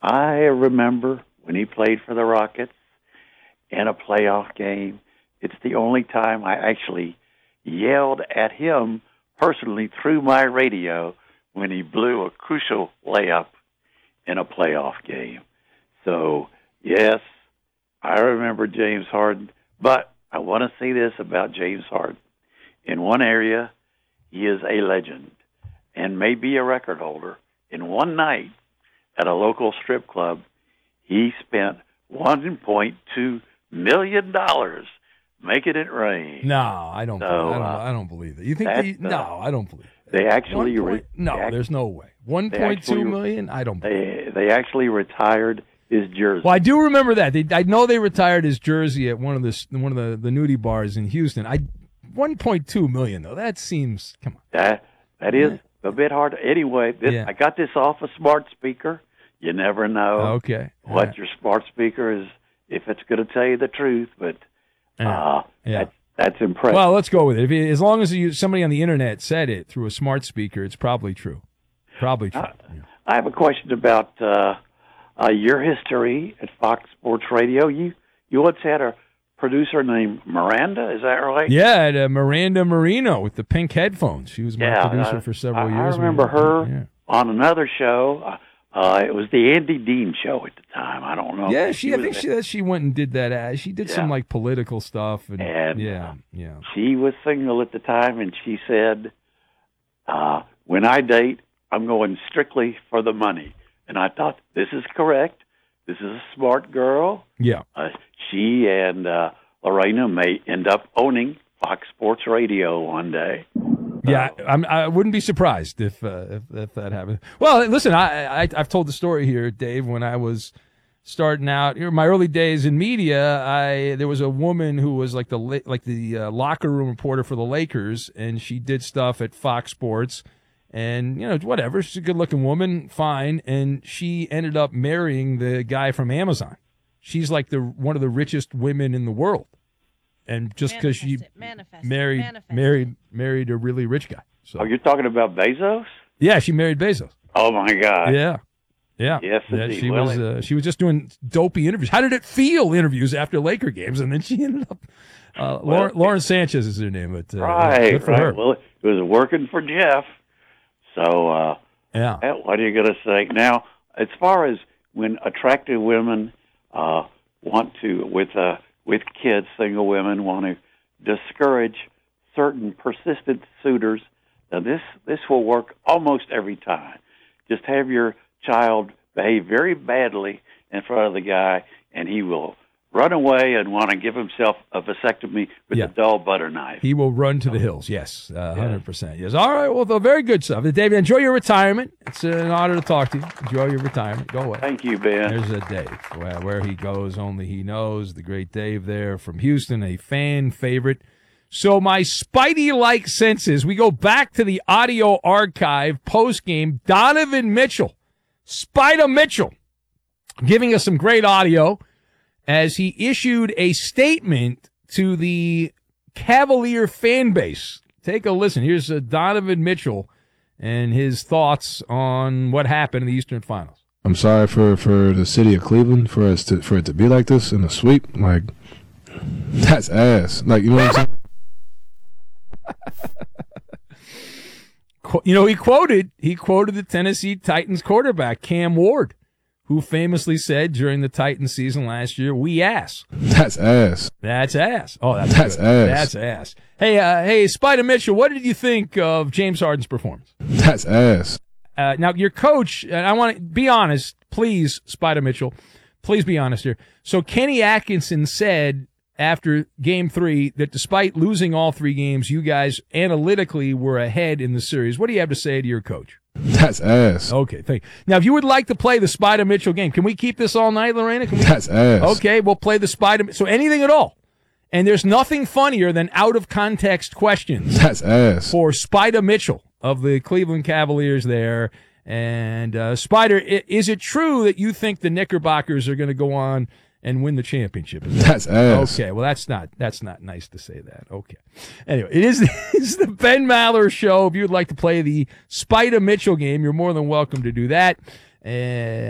I remember when he played for the Rockets in a playoff game. It's the only time I actually yelled at him personally through my radio when he blew a crucial layup in a playoff game. So, yes, I remember James Harden, but I want to say this about James Harden. In one area, he is a legend and may be a record holder. In one night at a local strip club, he spent $1.2 million making it rain. No, I don't. I don't believe it. You think? No, I don't believe it. They actually there's no way. 1.2 million. I don't. They actually retired his jersey. Well, I do remember that. I know they retired his jersey at one of the nudie bars in Houston. 1.2 million though. That seems. Come on. That is a bit hard. Anyway, I got this off a smart speaker. You never know. Okay. What your smart speaker is, if it's going to tell you the truth, but. That's impressive. Well, let's go with it. As long as somebody on the internet said it through a smart speaker, it's probably true. Probably true. I have a question about your history at Fox Sports Radio. You once had a producer named Miranda, is that right? Yeah, Miranda Marino with the pink headphones. She was my producer for several years. I remember her on another show. It was the Andy Dean show at the time. I don't know. Yeah, I think she went and did that. She did some like political stuff, and she was single at the time, and she said, "When I date, I'm going strictly for the money." And I thought, this is correct. This is a smart girl. Yeah, she and Lorena may end up owning Fox Sports Radio one day. Yeah, I wouldn't be surprised if that happened. Well, listen, I've told the story here, Dave. When I was starting out, in my early days in media, there was a woman who was like the locker room reporter for the Lakers, and she did stuff at Fox Sports, and whatever. She's a good-looking woman, fine, and she ended up marrying the guy from Amazon. She's like one of the richest women in the world. And just because she married a really rich guy. So. Oh, you're talking about Bezos? Yeah, she married Bezos. Oh my God. Yeah. Yes, indeed. She was just doing dopey interviews. How did it feel? Interviews after Laker games, and then she ended up. Lauren Sanchez is her name, but right, good for her. Well, it was working for Jeff. So what are you going to say now? As far as when attractive women want to with kids, single women want to discourage certain persistent suitors. Now, this will work almost every time. Just have your child behave very badly in front of the guy, and he will run away and want to give himself a vasectomy with a dull butter knife. He will run to the hills, yes, 100%. Yes. All right, well, very good stuff. David, enjoy your retirement. It's an honor to talk to you. Enjoy your retirement. Go away. Thank you, Ben. There's a Dave. Where he goes, only he knows. The great Dave there from Houston, a fan favorite. So my Spidey-like senses, we go back to the audio archive post-game. Donovan Mitchell, Spider Mitchell, giving us some great audio as he issued a statement to the Cavalier fan base. Take a listen. Here's Donovan Mitchell and his thoughts on what happened in the Eastern Finals. I'm sorry for the city of Cleveland for it to be like this in a sweep. Like, that's ass. Like, you know what I'm saying? He quoted the Tennessee Titans quarterback, Cam Ward, who famously said during the Titans season last year, "We ass." That's ass. That's ass. Oh, that's ass. That's ass. Hey, Spider Mitchell, what did you think of James Harden's performance? That's ass. Now, your coach, and I want to be honest, please, Spider Mitchell, please be honest here. So Kenny Atkinson said after Game 3 that despite losing all 3 games, you guys analytically were ahead in the series. What do you have to say to your coach? That's ass. Okay, thank you. Now, if you would like to play the Spider Mitchell game, can we keep this all night, Lorena? That's ass. Okay, we'll play the Spider. So anything at all. And there's nothing funnier than out-of-context questions. That's ass. For Spider Mitchell of the Cleveland Cavaliers there. And, Spider, is it true that you think the Knickerbockers are going to go on and win the championship? That's ass. Okay, well, that's not nice to say that. Okay. Anyway, it's the Ben Maller Show. If you'd like to play the Spider Mitchell game, you're more than welcome to do that.